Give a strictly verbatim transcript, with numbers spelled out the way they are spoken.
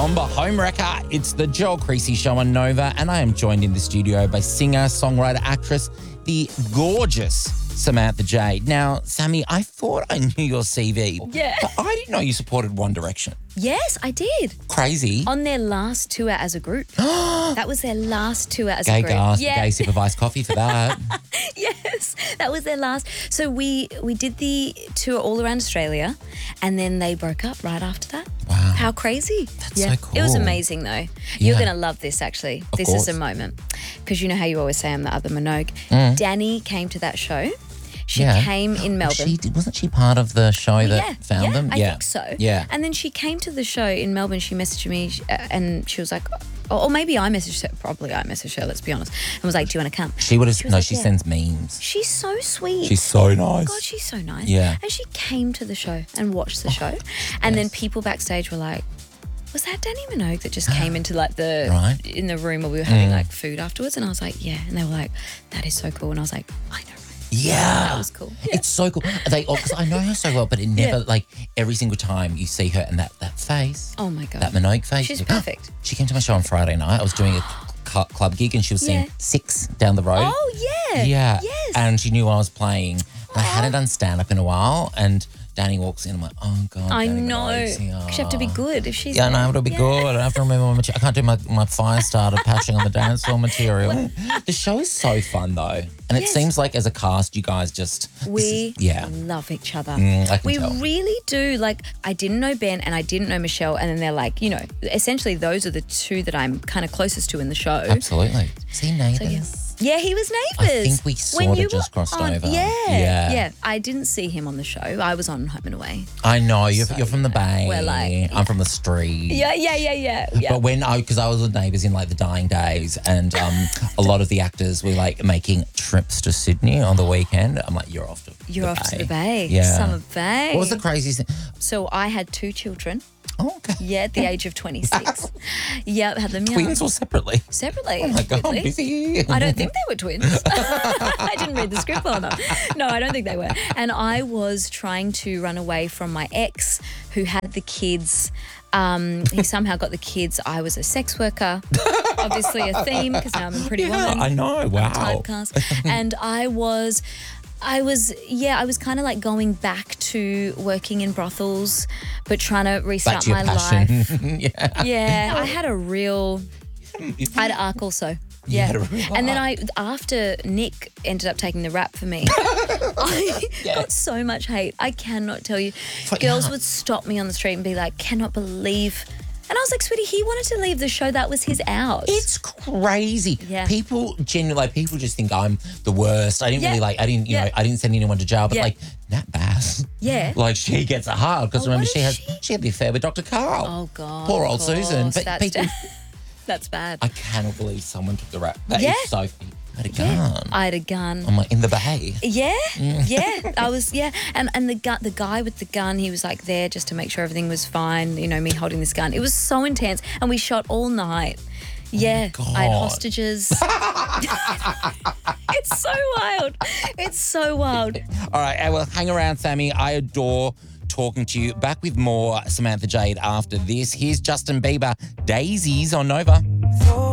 Somber Homewrecker. It's the Joel Creasy Show on Nova, and I am joined in the studio by singer, songwriter, actress, the gorgeous Samantha Jade. Now, Sammy, I thought I knew your C V. Yeah. But I didn't know you supported One Direction. Yes, I did. Crazy. On their last tour as a group. That was their last tour as Gay a group. gas, Yeah. gay supervised coffee for that. Yes, that was their last. So we we did the tour all around Australia, and then they broke up right after that. Wow. How crazy. That's so cool. It was amazing though. You're Yeah. going to love this actually. Of this course. is a moment. Because you know how you always say I'm the other Minogue. Mm. Danny came to that show. She Yeah. came in Melbourne. She did, wasn't she part of the show that yeah, found yeah, them? I yeah, think so. Yeah. And then she came to the show in Melbourne. She messaged me uh, and she was like, or, or maybe I messaged her, probably I messaged her, let's be honest, and was like, do you want to come? She would have, was no, like, she yeah. sends memes. She's so sweet. She's so nice. God, she's so nice. Yeah. And she came to the show and watched the show. And then people backstage were like, was that Danny Minogue that just came into like the, Right. in the room where we were having like food afterwards? And I was like, yeah. And they were like, that is so cool. And I was like, I know. Yeah. That was cool. It's so cool. They all, because I know her so well, but it never, Yeah. like, every single time you see her and that, that face, Oh my God. that Minogue face. She's you're like, perfect. She came to my show on Friday night. I was doing a cl- club gig and she was seeing Yeah. Six down the road. Oh, yeah. Yeah. Yes. And she knew I was playing. I hadn't done stand-up in a while, and Danny walks in. I'm like, oh, God. I Danny know. Minogue's here. Because you have to be good if she's Yeah, there. no, it'll be Yeah. good. I have to remember my material. I can't do my, my fire starter patching on the dance floor material. The show is so fun, though. And it Yes. seems like as a cast, you guys just... this We is- yeah. love each other. Mm, I can we tell. really do. Like, I didn't know Ben and I didn't know Michelle. And then they're like, you know, essentially those are the two that I'm kind of closest to in the show. Absolutely. See, neighbours. So, yeah. Yeah, he was I neighbours. think we When sort you of just were crossed on- over. Yeah, Yeah. yeah. I didn't see him on the show. I was on Home and Away. I know. You're, you're from the Bay. we're like- I'm from the street. Yeah, yeah, yeah, yeah. yeah. But when I, because I was with neighbours in like the dying days, and um, a lot of the actors were like making trips to Sydney on the weekend. I'm like, you're off to You're the off Bay. to the Bay. Yeah. Summer Bay. What was the craziest thing? So I had two children. Oh, okay. Yeah, at the age of twenty-six. Yeah, had them young. Twins or separately? Separately. Oh my God, I'm weirdly. busy. I don't think they were twins. I didn't read the script well enough. No, I don't think they were. And I was trying to run away from my ex who had the kids. Um, he somehow got the kids. I was a sex worker. Obviously a theme because now I'm a pretty Yeah, woman. I know. Wow. Typecast. And I was... I was, yeah, I was kind of like going back to working in brothels, but trying to Back restart to your my passion. life. yeah. Yeah, I had a real, I had an arc also. Yeah. had a real And then I, after Nick ended up taking the rap for me, I Yeah. got so much hate. I cannot tell you. But Girls yeah. would stop me on the street and be like, cannot believe. And I was like, sweetie, he wanted to leave the show. That was his out. It's crazy. Yeah. People genuinely, like, people just think I'm the worst. I didn't Yeah. really like, I didn't, you Yeah. know, I didn't send anyone to jail, but Yeah. like, Nat Bass. Yeah. Like, she gets it hard because Oh, remember, what she is has, she? she had the affair with Doctor Carl. Oh, God. Poor of old Susan. course. But That's, people, that's bad. I cannot believe someone took the rap. That is Yeah. so funny. I had a gun. Yeah. I had a gun. I'm like, in the Bay. Yeah, yeah. I was, yeah. And and the gun, the guy with the gun, he was like there just to make sure everything was fine. You know, me holding this gun. It was so intense, and we shot all night. Yeah, God. I had hostages. It's so wild. It's so wild. All right, uh, well, hang around, Sammy. I adore talking to you. Back with more Samantha Jade after this. Here's Justin Bieber, Daisies on Nova.